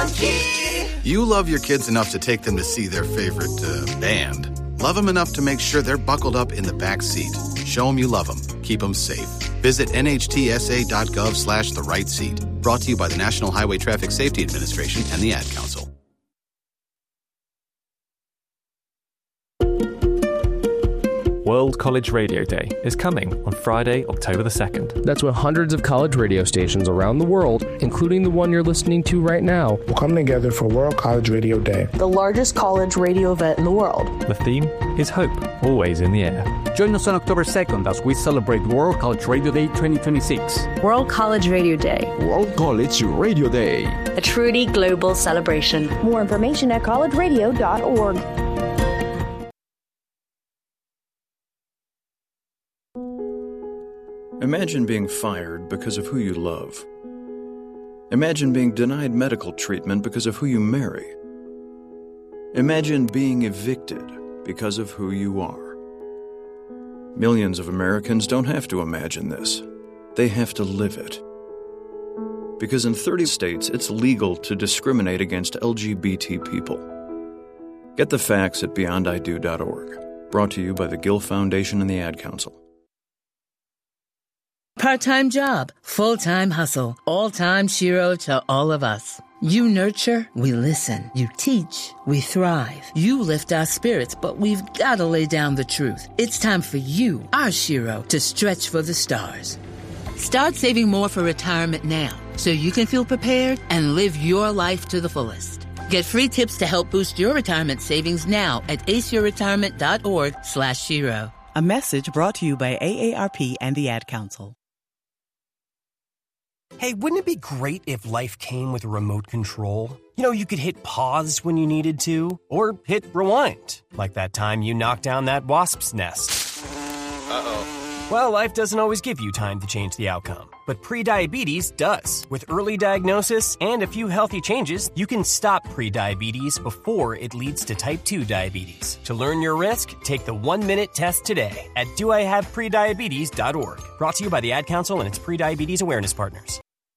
on key. You love your kids enough to take them to see their favorite band. Love them enough to make sure they're buckled up in the back seat. Show them you love them. Keep them safe. Visit nhtsa.gov/the-right-seat. Brought to you by the National Highway Traffic Safety Administration and the Ad Council. World College Radio Day is coming on Friday, October the 2nd. That's when hundreds of college radio stations around the world, including the one you're listening to right now, will come together for World College Radio Day, the largest college radio event in the world. The theme is Hope, Always in the Air. Join us on October 2nd as we celebrate World College Radio Day 2026. World College Radio Day. World College Radio Day. A truly global celebration. More information at collegeradio.org. Imagine being fired because of who you love. Imagine being denied medical treatment because of who you marry. Imagine being evicted because of who you are. Millions of Americans don't have to imagine this. They have to live it. Because in 30 states, it's legal to discriminate against LGBT people. Get the facts at beyondido.org. Brought to you by the Gill Foundation and the Ad Council. Part-time job, full-time hustle, all-time Shiro to all of us. You nurture, we listen. You teach, we thrive. You lift our spirits, but we've got to lay down the truth. It's time for you, our Shiro, to stretch for the stars. Start saving more for retirement now so you can feel prepared and live your life to the fullest. Get free tips to help boost your retirement savings now at aceyourretirement.org/Shiro. A message brought to you by AARP and the Ad Council. Hey, wouldn't it be great if life came with a remote control? You know, you could hit pause when you needed to, or hit rewind, like that time you knocked down that wasp's nest. Uh-oh. Well, life doesn't always give you time to change the outcome, but prediabetes does. With early diagnosis and a few healthy changes, you can stop prediabetes before it leads to type 2 diabetes. To learn your risk, take the 1-minute test today at doihaveprediabetes.org. Brought to you by the Ad Council and its prediabetes awareness partners.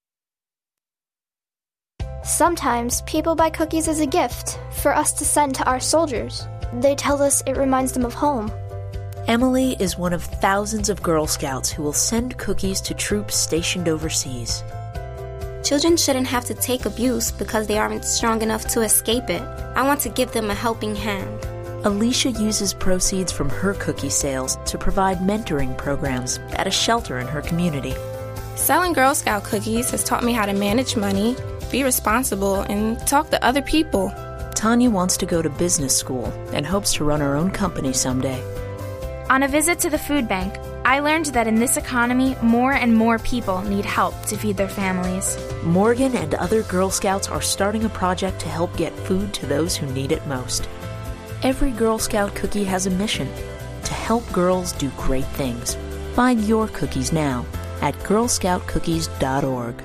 Sometimes people buy cookies as a gift for us to send to our soldiers. They tell us it reminds them of home. Emily is one of thousands of Girl Scouts who will send cookies to troops stationed overseas. Children shouldn't have to take abuse because they aren't strong enough to escape it. I want to give them a helping hand. Alicia uses proceeds from her cookie sales to provide mentoring programs at a shelter in her community. Selling Girl Scout cookies has taught me how to manage money, be responsible, and talk to other people. Tanya wants to go to business school and hopes to run her own company someday. On a visit to the food bank, I learned that in this economy, more and more people need help to feed their families. Morgan and other Girl Scouts are starting a project to help get food to those who need it most. Every Girl Scout cookie has a mission: to help girls do great things. Find your cookies now at girlscoutcookies.org.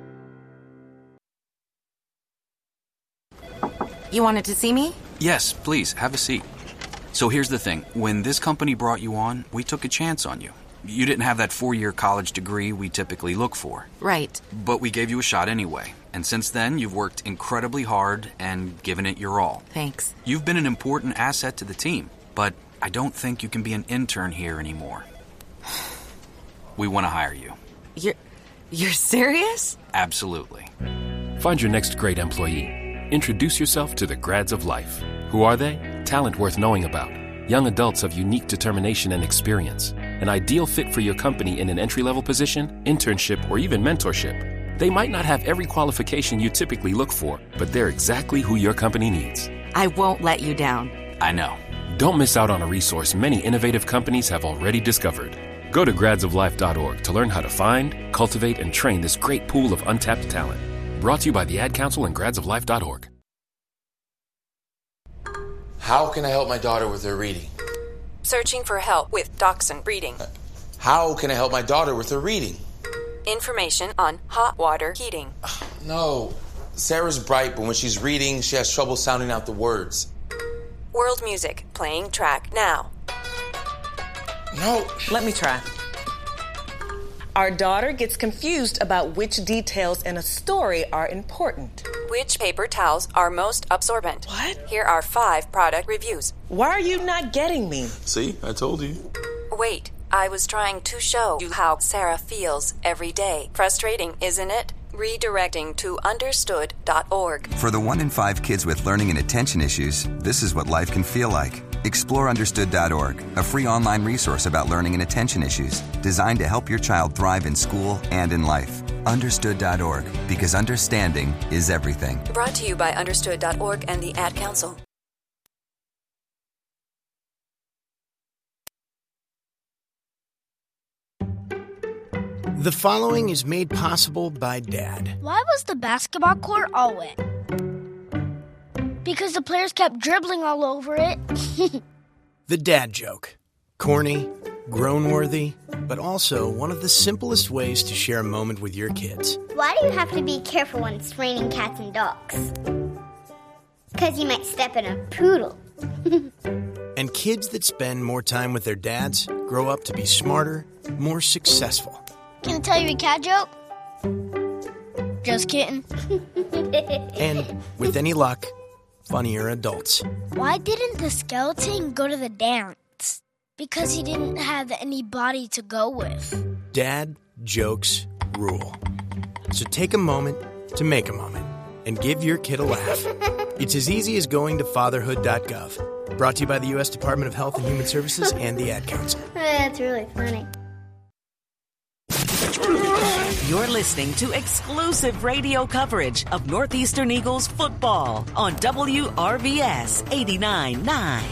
You wanted to see me? Yes, please, have a seat. So here's the thing. When this company brought you on, we took a chance on you. You didn't have that 4-year college degree we typically look for. Right. But we gave you a shot anyway. And since then, you've worked incredibly hard and given it your all. Thanks. You've been an important asset to the team, but I don't think you can be an intern here anymore. We want to hire you. You're serious? Absolutely. Find your next great employee. Introduce yourself to the Grads of Life. Who are they? Talent worth knowing about. Young adults of unique determination and experience. An ideal fit for your company in an entry-level position, internship, or even mentorship. They might not have every qualification you typically look for, but they're exactly who your company needs. I won't let you down. I know. Don't miss out on a resource many innovative companies have already discovered. Go to gradsoflife.org to learn how to find, cultivate, and train this great pool of untapped talent. Brought to you by the Ad Council and gradsoflife.org. How can I help my daughter with her reading? Searching for help with Dachshund breeding. How can I help my daughter with her reading? Information on hot water heating. No. Sarah's bright, but when she's reading, she has trouble sounding out the words. World music, playing track now. No. Let me try. Our daughter gets confused about which details in a story are important. Which paper towels are most absorbent? What? Here are 5 product reviews. Why are you not getting me? See, I told you. Wait, I was trying to show you how Sarah feels every day. Frustrating, isn't it? Redirecting to understood.org. For the 1 in 5 kids with learning and attention issues, this is what life can feel like. Explore understood.org, a free online resource about learning and attention issues, designed to help your child thrive in school and in life. Understood.org, because understanding is everything. Brought to you by understood.org and the Ad Council. The following is made possible by Dad. Why was the basketball court all wet? Because the players kept dribbling all over it. The dad joke. Corny, grown-worthy, but also one of the simplest ways to share a moment with your kids. Why do you have to be careful when it's raining cats and dogs? Because you might step in a poodle. And kids that spend more time with their dads grow up to be smarter, more successful. Can I tell you a cat joke? Just kidding. And, with any luck, funnier adults. Why didn't the skeleton go to the dance? Because he didn't have anybody to go with. Dad jokes rule. So take a moment to make a moment and give your kid a laugh. It's as easy as going to fatherhood.gov. Brought to you by the U.S. Department of Health and Human Services and the Ad Council. That's really funny. You're listening to exclusive radio coverage of Northeastern Eagles football on WRVS 89.9.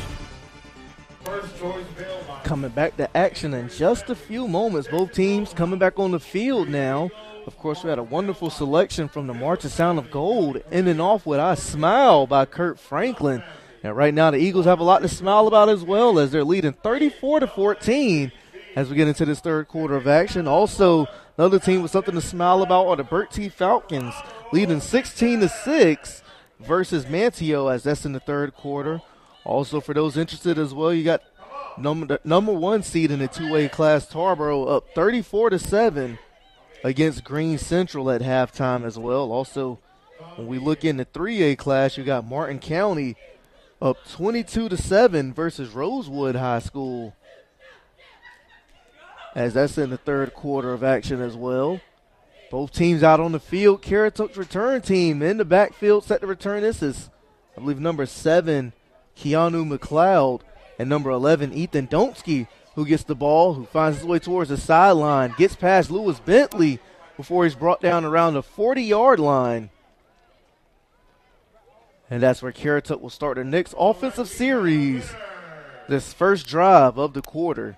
Coming back to action in just a few moments. Both teams coming back on the field now. Of course, we had a wonderful selection from the March of Sound of Gold, ending off with I Smile by Kurt Franklin. And right now the Eagles have a lot to smile about as well, as they're leading 34-14 as we get into this third quarter of action. Also, another team with something to smile about are the Burt T. Falcons, leading 16-6 versus Manteo, as that's in the third quarter. Also, for those interested as well, you got number 1 seed in the 2A class, Tarboro, up 34-7 against Green Central at halftime as well. Also, when we look in the 3A class, you got Martin County up 22-7 versus Rosewood High School, as that's in the third quarter of action as well. Both teams out on the field. Caratuck's return team in the backfield set to return. This is, I believe, number 7, Keanu McLeod, and number 11, Ethan Donski, who gets the ball, who finds his way towards the sideline, gets past Lewis Bentley before he's brought down around the 40-yard line. And that's where Caratuck will start their next offensive series, this first drive of the quarter.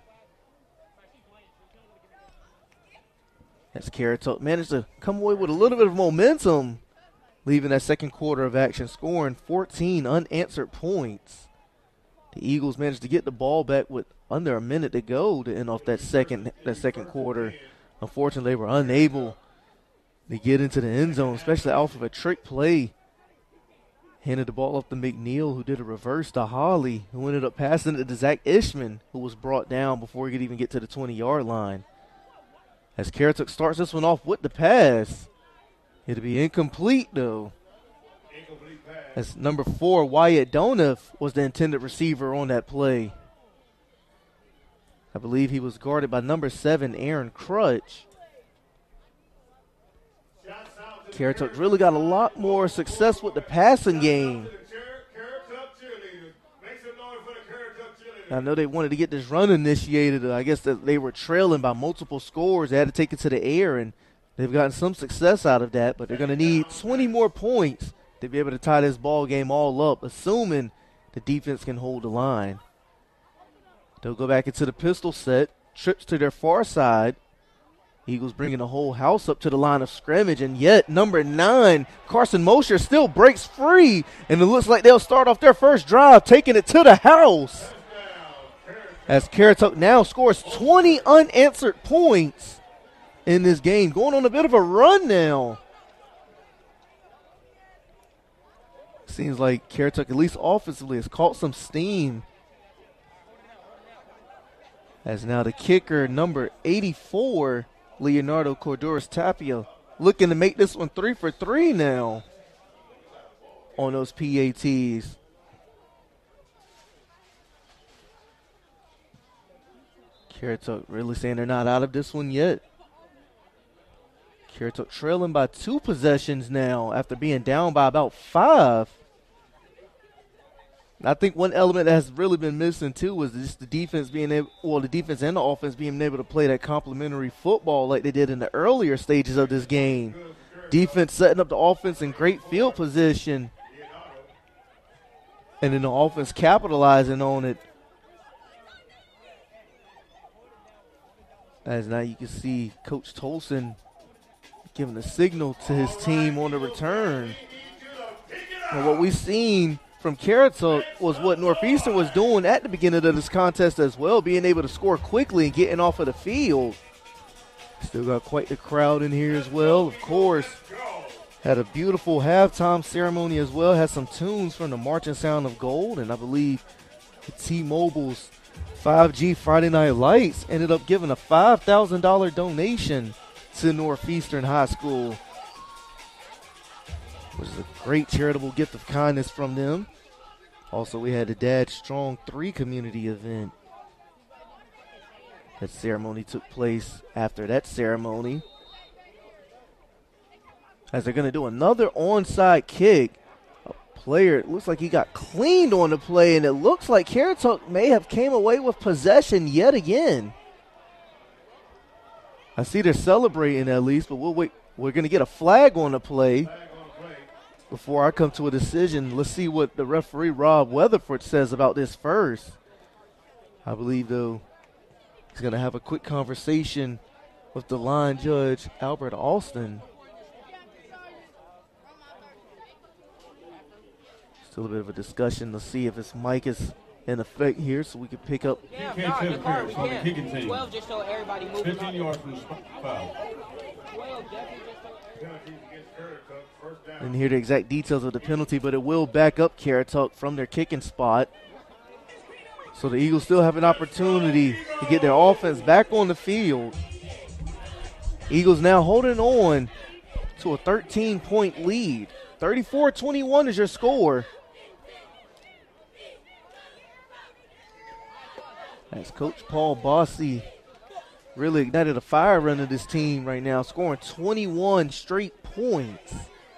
As Caratuck managed to come away with a little bit of momentum, leaving that second quarter of action, scoring 14 unanswered points. The Eagles managed to get the ball back with under a minute to go to end off that second quarter. Unfortunately, they were unable to get into the end zone, especially off of a trick play. Handed the ball up to McNeil, who did a reverse to Holly, who ended up passing it to Zach Ishman, who was brought down before he could even get to the 20-yard line. As Caratuck starts this one off with the pass, it'll be incomplete, though. As number 4, Wyatt Donath, was the intended receiver on that play. I believe he was guarded by number 7, Aaron Crutch. Caratuck really got a lot more success with the passing game. I know they wanted to get this run initiated. I guess that they were trailing by multiple scores. They had to take it to the air, and they've gotten some success out of that. But they're going to need 20 more points to be able to tie this ball game all up, assuming the defense can hold the line. They'll go back into the pistol set, trips to their far side. Eagles bringing the whole house up to the line of scrimmage, and yet number 9, Carson Mosher, still breaks free, and it looks like they'll start off their first drive, taking it to the house. As Caratuck now scores 20 unanswered points in this game, going on a bit of a run now. Seems like Caratuck, at least offensively, has caught some steam. As now the kicker, number 84, Leonardo Corduris Tapia looking to make this one 3 for 3 now on those PATs. Currituck really saying they're not out of this one yet. Currituck trailing by 2 possessions now after being down by about 5. I think one element that has really been missing too was just the defense being able, well, the defense and the offense being able to play that complementary football like they did in the earlier stages of this game. Defense setting up the offense in great field position, and then the offense capitalizing on it. As now you can see Coach Tolson giving a signal to his team on the return. And what we've seen from Currituck was what Northeastern was doing at the beginning of this contest as well, being able to score quickly and getting off of the field. Still got quite the crowd in here as well. Of course, had a beautiful halftime ceremony as well. Had some tunes from the Marching Sound of Gold, and I believe the T-Mobile's 5G Friday Night Lights ended up giving a $5,000 donation to Northeastern High School, which is a great charitable gift of kindness from them. Also, we had the Dad Strong 3 community event. That ceremony took place after that ceremony, as they're going to do another onside kick. A player, it looks like he got cleaned on the play, and it looks like Currituck may have came away with possession yet again. I see they're celebrating at least, but we'll wait. We're going to get a flag on the play before I come to a decision. Let's see what the referee, Rob Weatherford, says about this first. I believe, though, he's going to have a quick conversation with the line judge, Albert Alston. Still a bit of a discussion. Let's see if his mic is in effect here so we can pick up. Yeah, he can't interfere on the kicking team. 12 just so everybody moves 15 yards from the foul. 12 definitely just Didn't hear the exact details of the penalty, but it will back up Currituck from their kicking spot. So the Eagles still have an opportunity to get their offense back on the field. Eagles now holding on to a 13-point lead. 34-21 is your score. As Coach Paul Bossy really ignited a fire under this team right now, scoring 21 straight points.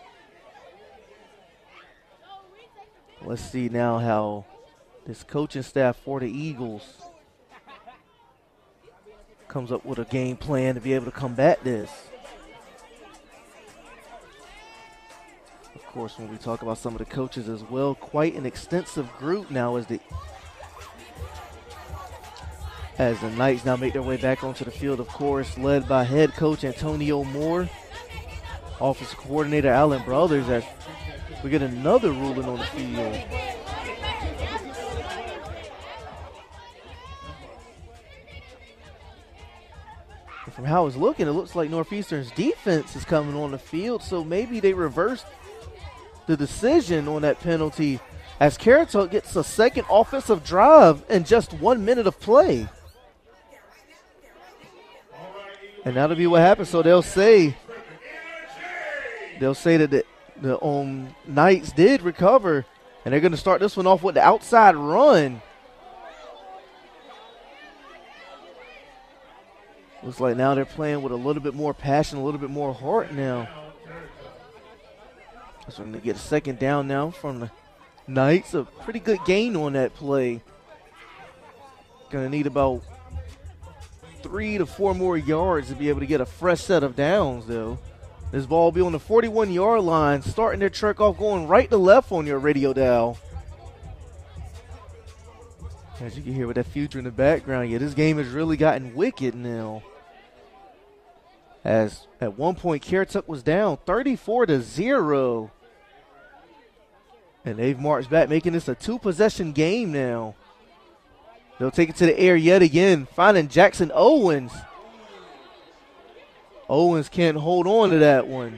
Let's see now how this coaching staff for the Eagles comes up with a game plan to be able to combat this. Of course, when we talk about some of the coaches as well, quite an extensive group now as the Knights now make their way back onto the field, of course, led by head coach Antonio Moore, offensive coordinator Allen Brothers, as we get another ruling on the field. And from how it's looking, it looks like Northeastern's defense is coming on the field, so maybe they reversed the decision on that penalty as Currituck gets a second offensive drive in just 1 minute of play. And that'll be what happens. So they'll say that the Knights did recover, and they're going to start this one off with the outside run. Looks like now they're playing with a little bit more passion, a little bit more heart now. So we're going to get a second down now from the Knights. A pretty good gain on that play. Going to need about 3 to 4 more yards to be able to get a fresh set of downs, though. This ball will be on the 41-yard line, starting their trek off, going right to left on your radio dial. As you can hear with that future in the background, yeah, this game has really gotten wicked now. As at one point, Currituck was down 34-0. And they've marched back, making this a 2-possession game now. They'll take it to the air yet again, finding Jackson Owens. Owens can't hold on to that one.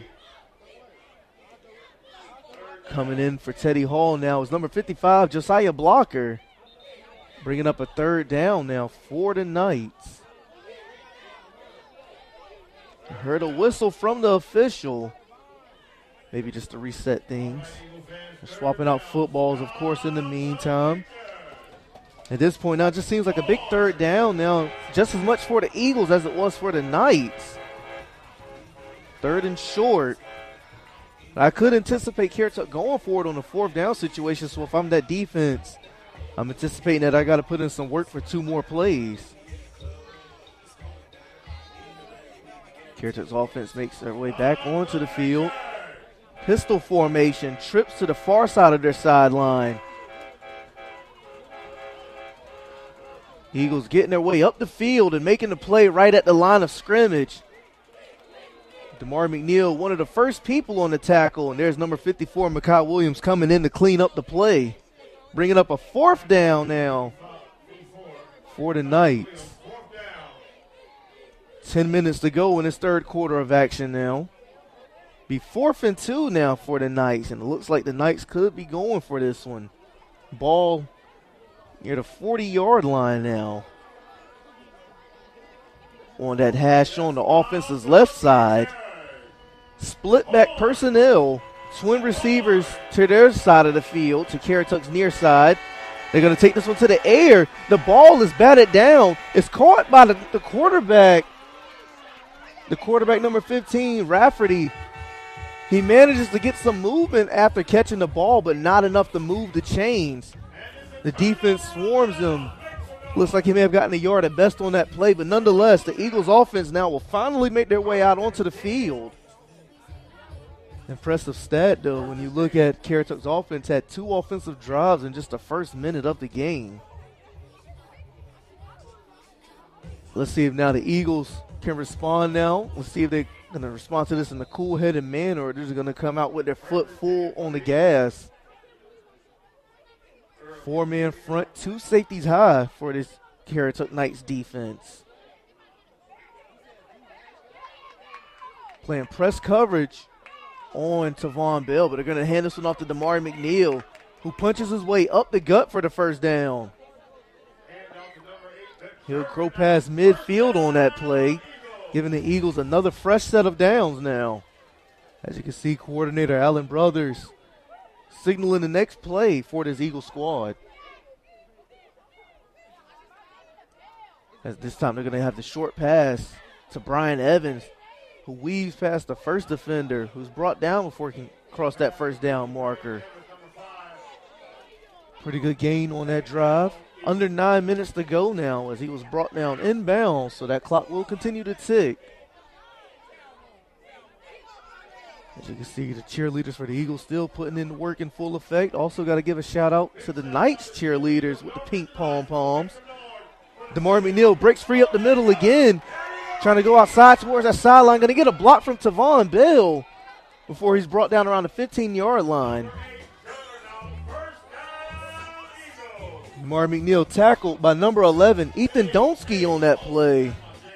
Coming in for Teddy Hall now is number 55, Josiah Blocker. Bringing up a third down now for the Knights. I heard a whistle from the official. Maybe just to reset things. We're swapping out footballs, of course, in the meantime. At this point now, it just seems like a big third down now, just as much for the Eagles as it was for the Knights. 3rd and short. I could anticipate Carroll going for it on the 4th down situation, so if I'm that defense, I'm anticipating that I got to put in some work for 2 more plays. Carroll's offense makes their way back onto the field. Pistol formation, trips to the far side of their sideline. Eagles getting their way up the field and making the play right at the line of scrimmage. DeMar McNeil, one of the first people on the tackle, and there's number 54, Mekhi Williams, coming in to clean up the play. Bringing up a 4th down now for the Knights. 10 minutes to go in this 3rd quarter of action now. Be 4th and 2 now for the Knights, and it looks like the Knights could be going for this one. Ball near the 40-yard line now. On that hash on the offense's left side. Split back personnel. Twin receivers to their side of the field, to Carrituck's near side. They're going to take this one to the air. The ball is batted down. It's caught by the quarterback. The quarterback, number 15, Rafferty. He manages to get some movement after catching the ball, but not enough to move the chains. The defense swarms him. Looks like he may have gotten a yard at best on that play, but nonetheless, the Eagles offense now will finally make their way out onto the field. Impressive stat, though, when you look at Carrituck's offense, had 2 offensive drives in just the first minute of the game. Let's see if now the Eagles can respond now. Let's see if they're going to respond to this in a cool-headed manner, or they're just going to come out with their foot full on the gas. 4-man front, 2 safeties high for this Carrituck Knights defense. Playing press coverage on Tavon Bell, but they're going to hand this one off to DeMar McNeil, who punches his way up the gut for the 1st down. He'll grow past midfield on that play, giving the Eagles another fresh set of downs now. As you can see, coordinator Allen Brothers signaling the next play for this Eagle squad. As this time they're going to have the short pass to Brian Evans, who weaves past the first defender, who's brought down before he can cross that 1st down marker. Pretty good gain on that drive. Under 9 minutes to go now as he was brought down inbounds, so that clock will continue to tick. As you can see, the cheerleaders for the Eagles still putting in the work in full effect. Also got to give a shout out to the Knights cheerleaders with the pink pom-poms. DeMar McNeil breaks free up the middle again, trying to go outside towards that sideline. Going to get a block from Tavon Bell before he's brought down around the 15-yard line. DeMar McNeil tackled by number 11, Ethan Donsky, on that play.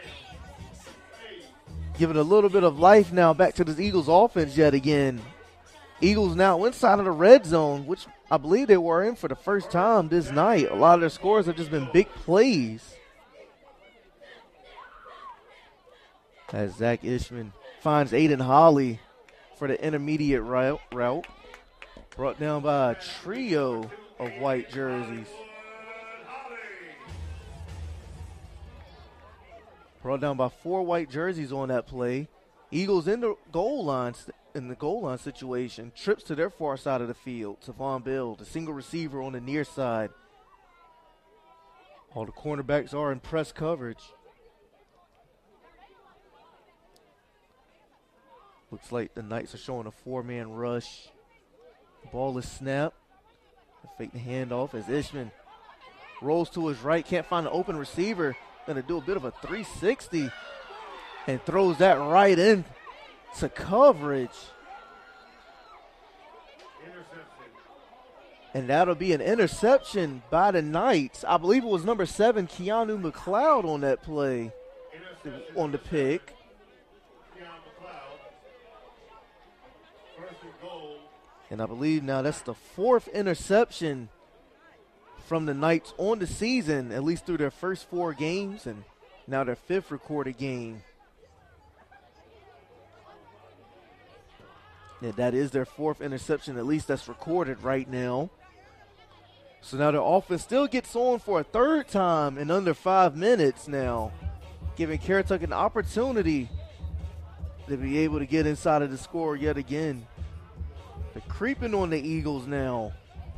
Giving a little bit of life now back to this Eagles offense yet again. Eagles now inside of the red zone, which I believe they were in for the first time this night. A lot of their scores have just been big plays. As Zach Ishman finds Aiden Holly for the intermediate route. Brought down by a trio of white jerseys. Brought down by 4 white jerseys on that play. Eagles in the goal line situation. Trips to their far side of the field. Tavon Bell, the single receiver on the near side. All the cornerbacks are in press coverage. Looks like the Knights are showing a 4-man rush. The ball is snapped. Fake the handoff as Ishman rolls to his right. Can't find an open receiver. Going to do a bit of a 360 and throws that right in to coverage. And that'll be an interception by the Knights. I believe it was number 7, Keanu McLeod, on that play, on the pick. And I believe now that's the 4th interception from the Knights on the season, at least through their first 4 games, and now their 5th recorded game. Yeah, that is their 4th interception, at least that's recorded right now. So now their offense still gets on for a 3rd time in under 5 minutes now, giving Currituck an opportunity to be able to get inside of the score yet again. They're creeping on the Eagles now.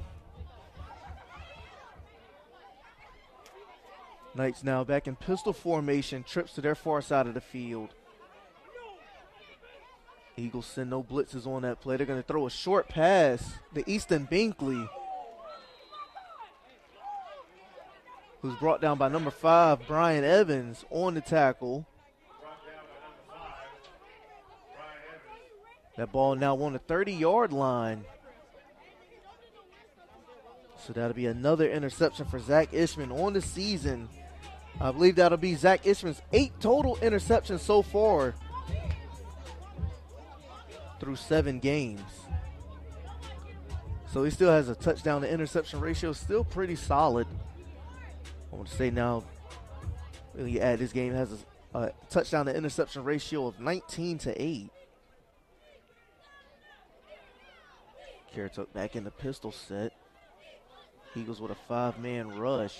Knights now back in pistol formation, trips to their far side of the field. Eagles send no blitzes on that play. They're going to throw a short pass to Easton Binkley, who's brought down by number 5, Brian Evans, on the tackle. That ball now on the 30-yard line. So that'll be another interception for Zach Ishman on the season. I believe that'll be Zach Ishman's 8 total interceptions so far through 7 games. So he still has a touchdown to interception ratio, still pretty solid. I want to say now, when you add this game, has a touchdown to interception ratio of 19-8. Currituck back in the pistol set. Eagles with a 5-man rush.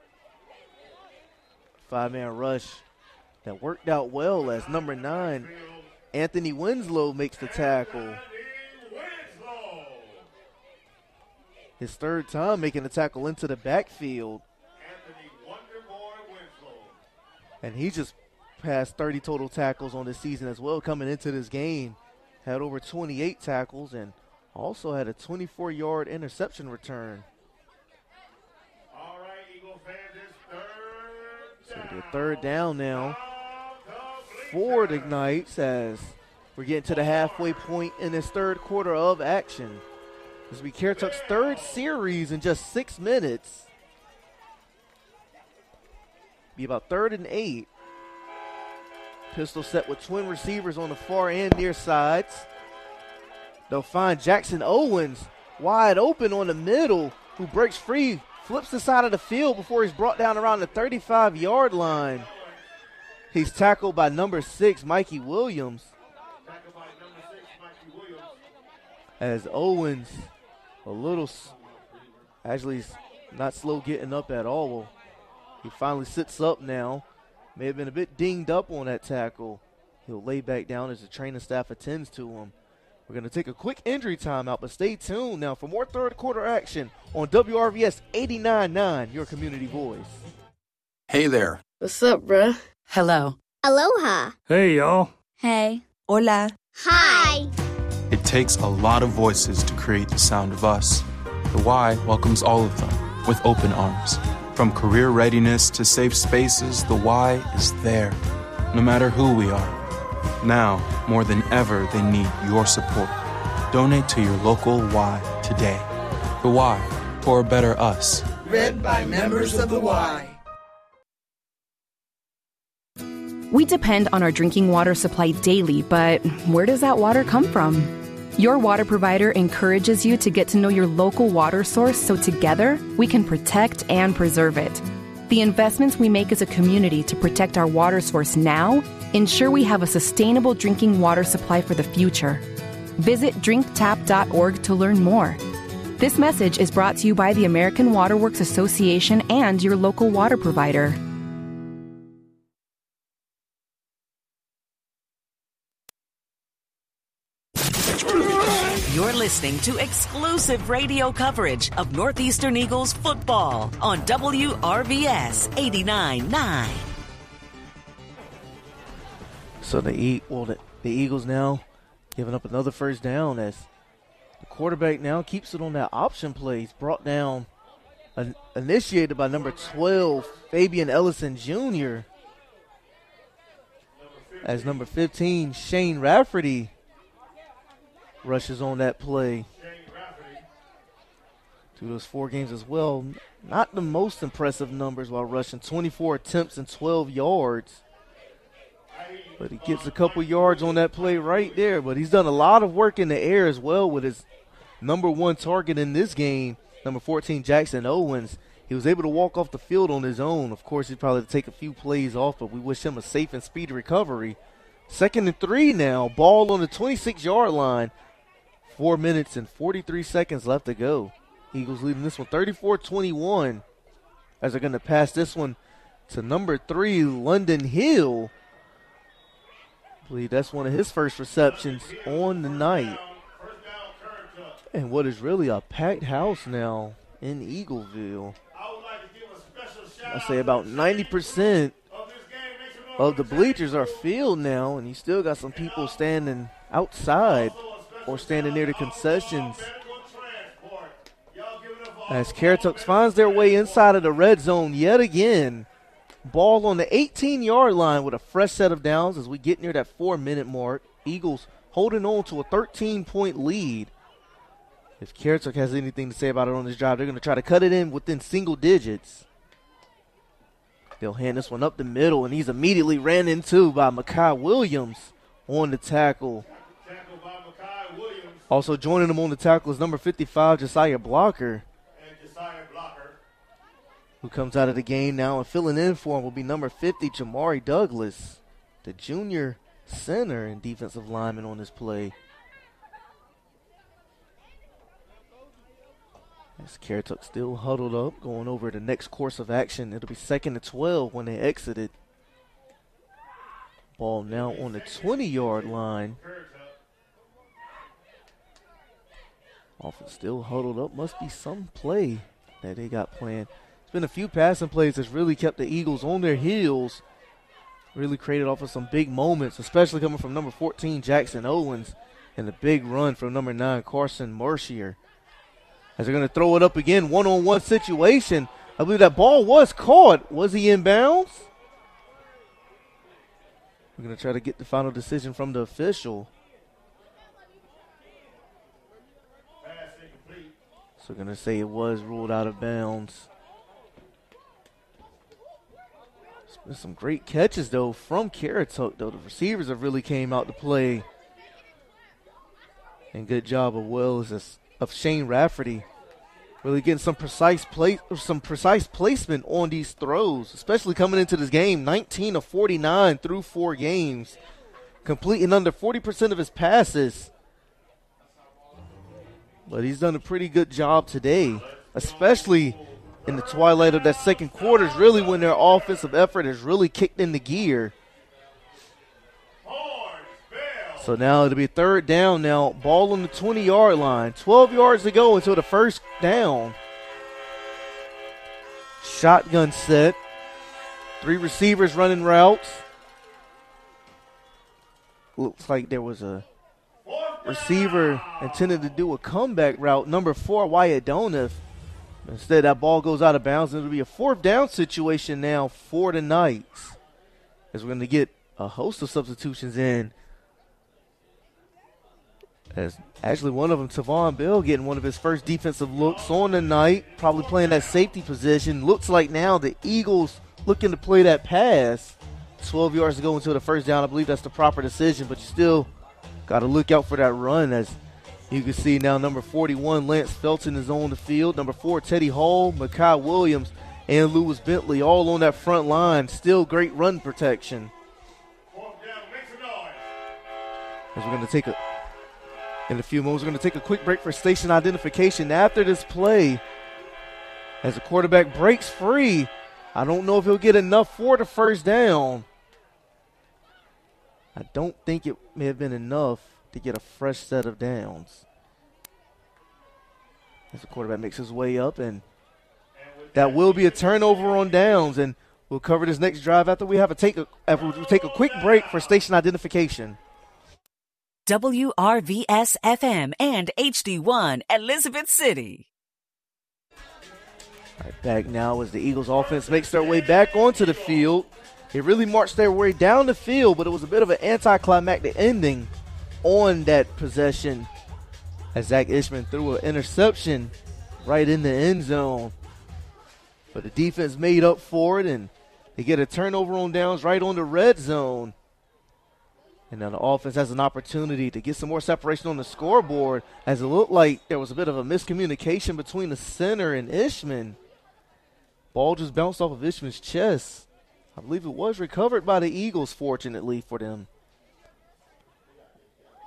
5-man rush that worked out well as number 9, Anthony Winslow, makes the tackle. His 3rd time making the tackle into the backfield. And he just passed 30 total tackles on this season as well coming into this game. Had over 28 tackles and also had a 24-yard interception return. All right, Eagle fans, it's 3rd down. So they're 3rd down now for the Knights as we're getting to the halfway point in this 3rd quarter of action. This will be Currituck's 3rd series in just 6 minutes. Be about 3rd and 8. Pistol set with twin receivers on the far and near sides. They'll find Jackson Owens wide open on the middle, who breaks free, flips the side of the field before he's brought down around the 35-yard line. He's tackled by number 6, Mikey Williams. As Owens, actually he's not slow getting up at all. He finally sits up now. May have been a bit dinged up on that tackle. He'll lay back down as the training staff attends to him. We're going to take a quick injury timeout, but stay tuned now for more 3rd quarter action on WRVS 89.9, your community voice. Hey there. What's up, bruh? Hello. Aloha. Hey, y'all. Hey. Hola. Hi. It takes a lot of voices to create the sound of us. The Y welcomes all of them with open arms. From career readiness to safe spaces, the Y is there, no matter who we are. Now, more than ever, they need your support. Donate to your local Y today. The Y, for a better us. Read by members of the Y. We depend on our drinking water supply daily, but where does that water come from? Your water provider encourages you to get to know your local water source so together we can protect and preserve it. The investments we make as a community to protect our water source now ensure we have a sustainable drinking water supply for the future. Visit drinktap.org to learn more. This message is brought to you by the American Water Works Association and your local water provider. You're listening to exclusive radio coverage of Northeastern Eagles football on WRVS 89.9. So the Eagles now giving up another 1st down as the quarterback now keeps it on that option play. He's brought down, initiated by number 12, Fabian Ellison Jr. As number 15, Shane Rafferty, rushes on that play. Through those 4 games as well, not the most impressive numbers while rushing, 24 attempts and 12 yards. But he gets a couple yards on that play right there. But he's done a lot of work in the air as well with his number 1 target in this game, number 14, Jackson Owens. He was able to walk off the field on his own. Of course, he'd probably take a few plays off, but we wish him a safe and speedy recovery. 2nd and 3 now, ball on the 26-yard line. 4 minutes and 43 seconds left to go. Eagles leading this one 34-21 as they're going to pass this one to number 3, London Hill. I believe that's one of his first receptions on the night. And what is really a packed house now in Eagleville. I say about 90% of the bleachers are filled now, and you still got some people standing outside or standing near the concessions. As Caratucks finds their way inside of the red zone yet again. Ball on the 18-yard line with a fresh set of downs as we get near that 4-minute mark. Eagles holding on to a 13-point lead. If Caratuck has anything to say about it on this drive, they're going to try to cut it in within single digits. They'll hand this one up the middle, and he's immediately ran into by Makai Williams on the tackle. Also joining him on the tackle is number 55, Josiah Blocker, who comes out of the game now, and filling in for him will be number 50, Jamari Douglas, the junior center and defensive lineman on this play. As Caratuck still huddled up, going over the next course of action. It'll be 2nd and 12 when they exited. Ball now on the 20-yard line. Offense still huddled up. Must be some play that they got planned. It's been a few passing plays that's really kept the Eagles on their heels. Really created off of some big moments, especially coming from number 14, Jackson Owens, and the big run from number 9, Carson Mercier. As they're going to throw it up again, one-on-one situation. I believe that ball was caught. Was he in bounds? We're going to try to get the final decision from the official. So we're going to say it was ruled out of bounds. There's been some great catches, though, from Caratuck, though. The receivers have really came out to play. And good job of Shane Rafferty really getting some precise placement on these throws, especially coming into this game. 19 of 49 through 4 games, completing under 40% of his passes. But he's done a pretty good job today, especially in the twilight of that second quarter, is really when their offensive effort has really kicked into gear. So now it'll be 3rd down now. Ball on the 20-yard line. 12 yards to go until the first down. Shotgun set. 3 receivers running routes. Looks like there was a receiver intended to do a comeback route. Number 4, Wyatt Donath. Instead, that ball goes out of bounds. It'll be a 4th down situation now for the Knights, as we're going to get a host of substitutions in. As actually one of them, Tavon Bell, getting one of his first defensive looks on the night, probably playing that safety position. Looks like now the Eagles looking to play that pass. 12 yards to go until the first down. I believe that's the proper decision, but you still got to look out for that run. As you can see now, number 41, Lance Felton, is on the field. Number 4, Teddy Hall, Makai Williams, and Lewis Bentley all on that front line. Still great run protection. As we're going to take in a few moments, we're going to take a quick break for station identification after this play. As the quarterback breaks free, I don't know if he'll get enough for the first down. I don't think it may have been enough to get a fresh set of downs. As the quarterback makes his way up, and that will be a turnover on downs. And we'll cover this next drive after we take a quick break for station identification. WRVS-FM and HD1 Elizabeth City. All right, back now as the Eagles offense makes their way back onto the field. They really marched their way down the field, but it was a bit of an anticlimactic ending on that possession as Zach Ishman threw an interception right in the end zone. But the defense made up for it, and they get a turnover on downs right on the red zone. And now the offense has an opportunity to get some more separation on the scoreboard, as it looked like there was a bit of a miscommunication between the center and Ishman. Ball just bounced off of Ishman's chest. I believe it was recovered by the Eagles, fortunately for them.